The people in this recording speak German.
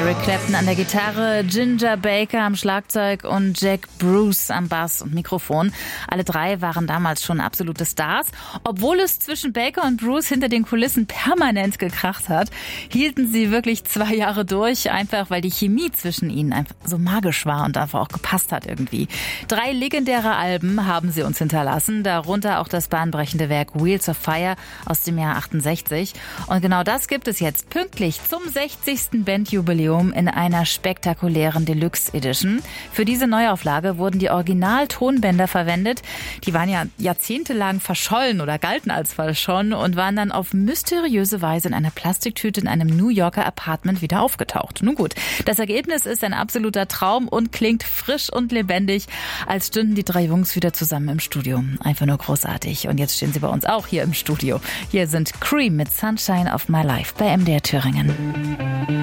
Eric Clapton an der Gitarre, Ginger Baker am Schlagzeug und Jack Bruce am Bass und Mikrofon. Alle drei waren damals schon absolute Stars. Obwohl es zwischen Baker und Bruce hinter den Kulissen permanent gekracht hat, hielten sie wirklich 2 Jahre durch, einfach weil die Chemie zwischen ihnen einfach so magisch war und einfach auch gepasst hat irgendwie. 3 legendäre Alben haben sie uns hinterlassen, darunter auch das bahnbrechende Werk Wheels of Fire aus dem Jahr 68. Und genau das gibt es jetzt pünktlich zum 60. Bandjubiläum in einer spektakulären Deluxe Edition. Für diese Neuauflage wurden die Original-Tonbänder verwendet. Die waren ja jahrzehntelang verschollen oder galten als verschollen und waren dann auf mysteriöse Weise in einer Plastiktüte in einem New Yorker Apartment wieder aufgetaucht. Nun gut, das Ergebnis ist ein absoluter Traum und klingt frisch und lebendig, als stünden die 3 Jungs wieder zusammen im Studio. Einfach nur großartig. Und jetzt stehen sie bei uns auch hier im Studio. Hier sind Cream mit Sunshine of My Life bei MDR Thüringen.